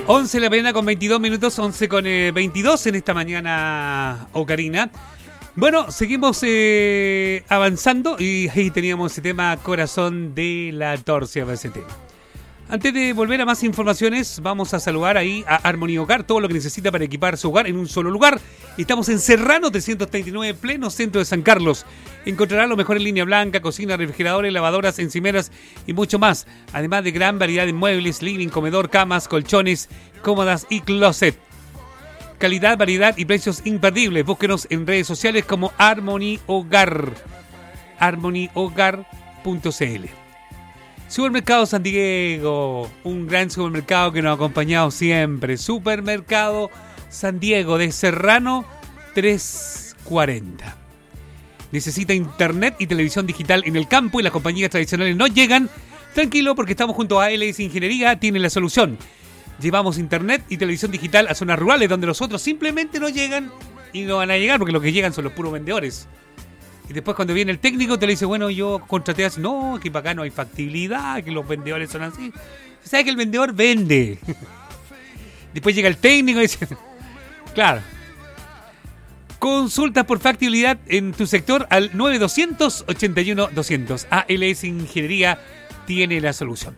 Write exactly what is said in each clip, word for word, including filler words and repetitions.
once de la mañana con veintidós minutos, once con eh, veintidós en esta mañana, Ocarina. Bueno, seguimos eh, avanzando y ahí teníamos ese tema Corazón de la Torcia para ese tema. Antes de volver a más informaciones, vamos a saludar ahí a Harmony Hogar, todo lo que necesita para equipar su hogar en un solo lugar. Estamos en Serrano trescientos treinta y nueve, pleno centro de San Carlos. Encontrará lo mejor en línea blanca, cocina, refrigeradores, lavadoras, encimeras y mucho más. Además de gran variedad de muebles, living, comedor, camas, colchones, cómodas y closet. Calidad, variedad y precios imperdibles. Búsquenos en redes sociales como Harmony Hogar. harmony hogar punto c l. Supermercado San Diego, un gran supermercado que nos ha acompañado siempre. Supermercado San Diego de Serrano trescientos cuarenta. ¿Necesita internet y televisión digital en el campo y las compañías tradicionales no llegan? Tranquilo, porque estamos junto a A L S Ingeniería, tiene la solución. Llevamos internet y televisión digital a zonas rurales donde los otros simplemente no llegan y no van a llegar porque los que llegan son los puros vendedores. Y después cuando viene el técnico te le dice, bueno, yo contraté así, no, que para acá no hay factibilidad, que los vendedores son así. ¿Sabe que el vendedor vende? Después llega el técnico y dice, claro. Consultas por factibilidad en tu sector al nueve doscientos, ochenta y uno doscientos. A L S Ingeniería tiene la solución.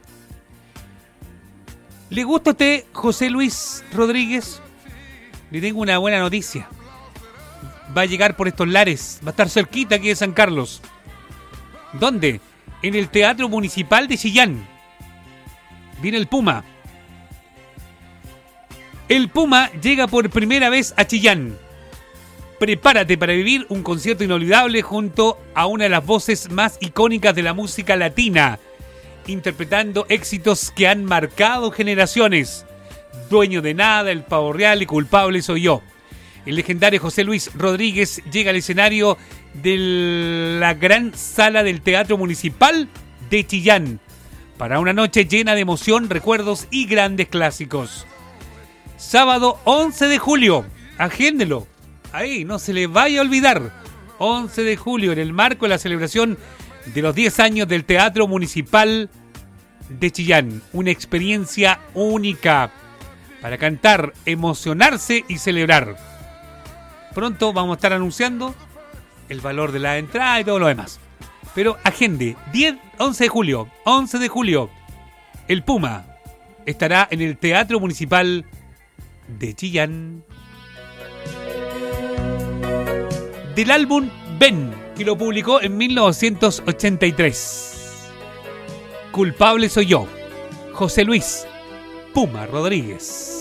¿Le gusta a usted José Luis Rodríguez? Le tengo una buena noticia. Va a llegar por estos lares, va a estar cerquita aquí de San Carlos. ¿Dónde? En el Teatro Municipal de Chillán. Viene el Puma. El Puma llega por primera vez a Chillán. Prepárate para vivir un concierto inolvidable junto a una de las voces más icónicas de la música latina, interpretando éxitos que han marcado generaciones. Dueño de nada, El Pavo Real y Culpable soy yo. El legendario José Luis Rodríguez llega al escenario de la gran sala del Teatro Municipal de Chillán para una noche llena de emoción, recuerdos y grandes clásicos. Sábado once de julio, agéndelo, ahí no se le vaya a olvidar. once de julio, en el marco de la celebración de los diez años del Teatro Municipal de Chillán. Una experiencia única para cantar, emocionarse y celebrar. Pronto vamos a estar anunciando el valor de la entrada y todo lo demás. Pero agende, diez, once de julio, once de julio, el Puma estará en el Teatro Municipal de Chillán. Del álbum Ven, que lo publicó en mil novecientos ochenta y tres. Culpable soy yo, José Luis Puma Rodríguez.